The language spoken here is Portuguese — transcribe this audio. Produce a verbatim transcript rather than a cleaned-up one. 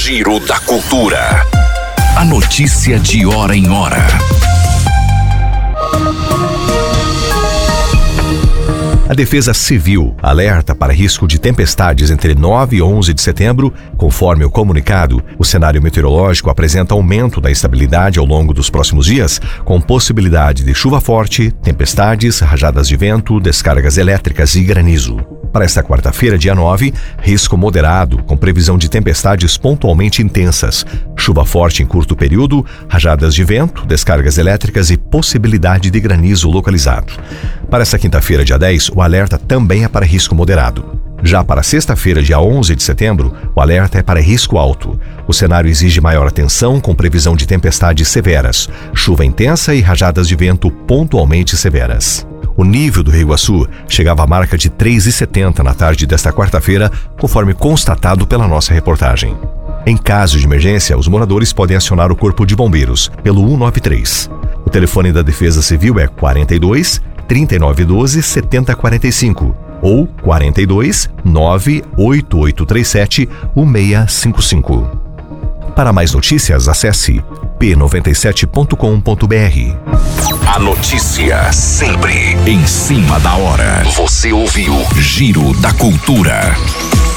Giro da Cultura. A notícia de hora em hora. A Defesa Civil alerta para risco de tempestades entre nove e onze de setembro. Conforme o comunicado, o cenário meteorológico apresenta aumento da instabilidade ao longo dos próximos dias, com possibilidade de chuva forte, tempestades, rajadas de vento, descargas elétricas e granizo. Para esta quarta-feira, dia nove, risco moderado, com previsão de tempestades pontualmente intensas, chuva forte em curto período, rajadas de vento, descargas elétricas e possibilidade de granizo localizado. Para esta quinta-feira, dia dez, o alerta também é para risco moderado. Já para sexta-feira, dia onze de setembro, o alerta é para risco alto. O cenário exige maior atenção, com previsão de tempestades severas, chuva intensa e rajadas de vento pontualmente severas. O nível do Rio Iguaçu chegava à marca de três vírgula setenta na tarde desta quarta-feira, conforme constatado pela nossa reportagem. Em caso de emergência, os moradores podem acionar o Corpo de Bombeiros pelo cento e noventa e três. O telefone da Defesa Civil é quarenta e dois, trinta e nove doze, setenta quarenta e cinco ou quarenta e dois, nove oito oito três sete, um seis cinco cinco. Para mais notícias, acesse p noventa e sete ponto com ponto b r. A notícia sempre em cima da hora. Você ouviu Giro da Cultura.